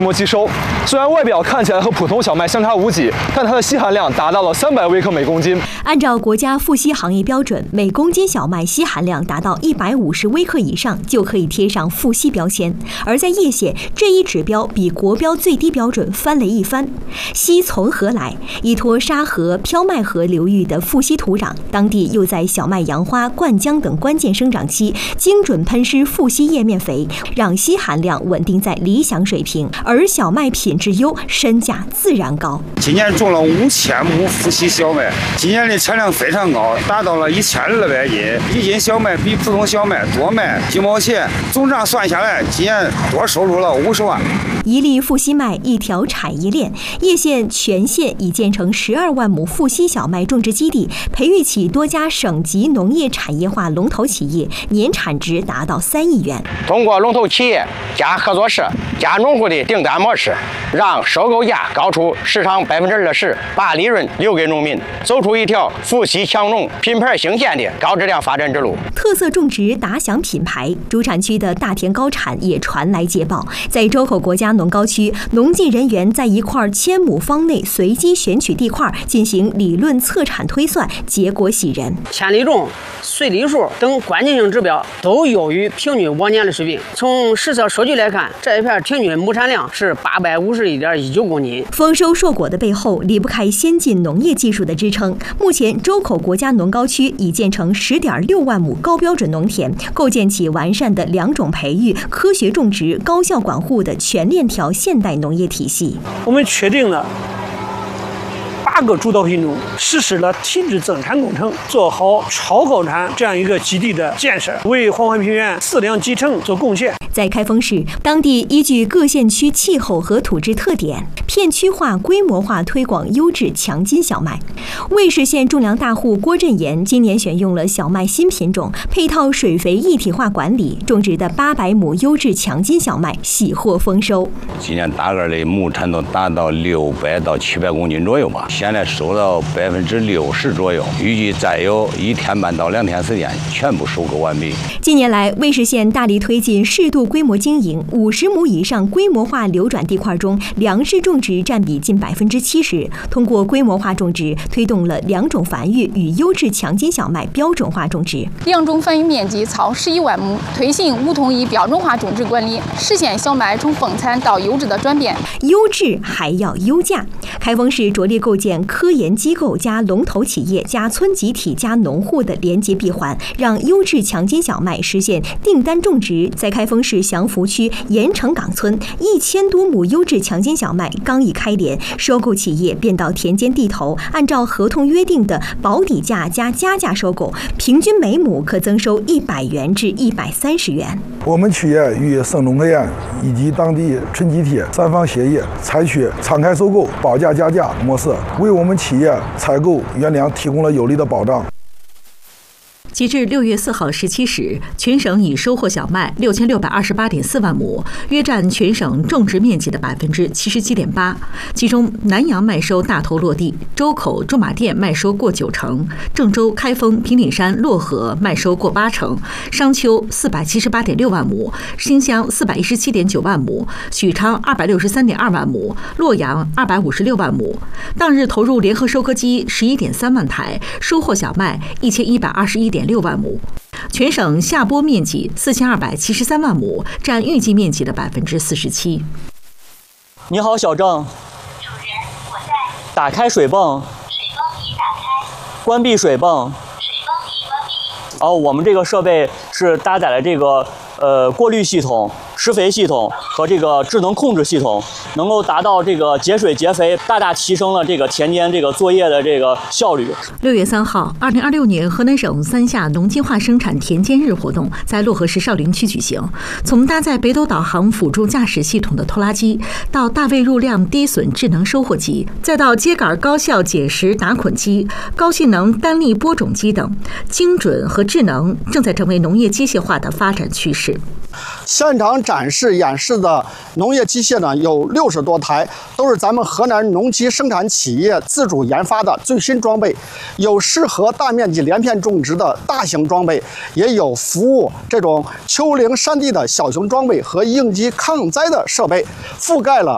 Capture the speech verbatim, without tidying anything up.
规模机收，虽然外表看起来和普通小麦相差无几，但它的硒含量达到了三百微克每公斤。 按照国家富硒行业标准，每公斤小麦硒含量达到一百五十微克以上就可以贴上富硒标签。而在叶县，这一指标比国标最低标准翻了一番。硒从何来？依托沙河、飘麦河流域的富硒土壤，当地又在小麦、杨花、灌浆等关键生长期精准喷施富硒叶面肥，让硒含量稳定在理想水平。而小麦品质优，身价自然高。 今年种了五千亩富硒小麦，今年的产量非常高，达到了一千二百斤。一斤小麦比普通小麦多卖几毛钱，总账算下来，今年多收入了五十万。 一粒富硒麦，一条产业链。叶县全县已建成十二万亩富硒小麦种植基地，培育起多家省级农业产业化龙头企业，年产值达到三亿元。 通过龙头企业加合作社加农户的订单模式，让收购价高出市场百分之二十，把利润留给农民，走出一条富硒强农、品牌兴县的高质量发展之路。 特色种植打响品牌，主产区的大田高产也传来捷报。在周口国家农高区，农技人员在一块千亩方内随机选取地块，进行理论测产推算，结果喜人。 千粒重、穗粒数等关键性指标都优于平均往年的水平。从实测数据来看，这一片平均亩产量是八百五十一点一九公斤。 丰收硕果的背后离不开先进农业技术的支撑。目前，周口国家农高区已建成十点六万亩高标准农田，构建起完善的两种培育、科学种植、高效管护的全链条现代农业体系。 我们确定了八个主导品种，实施了体制增产工程，做好超高产这样一个基地的建设，为黄淮平原四两集成做贡献。 在开封市，当地依据各县区气候和土质特点，片区化、规模化推广优质强筋小麦。尉氏县种粮大户郭振言今年选用了小麦新品种，配套水肥一体化管理，种植的八百亩优质强筋小麦喜获丰收。 今年大概的亩产都达到六百到七百公斤左右吧，现在收到百分之六十左右，预计再有一天半到两天时间全部收购完毕。 近年来，尉氏县大力推进适度规模经营，五十亩以上规模化流转地块中，粮食种植占比近百分之七十。通过规模化种植，推动了两种繁育与优质强筋小麦标准化种植。 两种繁育面积超十一万亩，推行五统一标准化种植管理，实现小麦从丰产到优质的转变。 优质还要优价。开封市着力构建科研机构加龙头企业加村集体加农户的连接闭环，让优质强筋小麦实现订单种植。在开封市祥福区盐城岗村，一千多亩优质强筋小麦刚一开镰，收购企业便到田间地头，按照合同约定的保底价加加价收购，平均每亩可增收一百元至一百三十元。 我们企业与省农科院以及当地村集体三方协议，采取敞开收购、保价加价模式，为我们企业采购原粮提供了有力的保障。 截至六月四号十七时，全省已收获小麦六千六百二十八点四万亩，约占全省种植面积的百分之七十七点八。其中，南阳麦收大头落地，周口、驻马店麦收过九成，郑州、开封、平顶山、漯河麦收过八成，商丘四百七十八点六万亩，新乡四百一十七点九万亩，许昌二百六十三点二万亩，洛阳二百五十六万亩。当日投入联合收割机十一点三万台，收获小麦一千一百二十一点六万亩。全省下播面积四千二百七十三万亩，占预计面积的百分之四十七。 你好，小郑。 主人，我在。 打开水泵。 水泵已打开。 关闭水泵。 水泵已关闭。 哦，我们这个设备是搭载了这个呃过滤系统、施肥系统和这个智能控制系统，能够达到这个节水节肥，大大提升了这个田间这个作业的这个效率。 六月三号，二零二六年河南省三下农机化生产田间日活动在漯河市少林区举行。从搭载北斗导航辅助驾驶系统的拖拉机，到大位入量低损智能收获机，再到秸秆高效解石打捆机、高性能单粒播种机等，精准和智能正在成为农业机械化的发展趋势。 现场展示演示的农业机械呢有六十多台，都是咱们河南农机生产企业自主研发的最新装备，有适合大面积连片种植的大型装备，也有服务这种丘陵山地的小型装备和应急抗灾的设备，覆盖了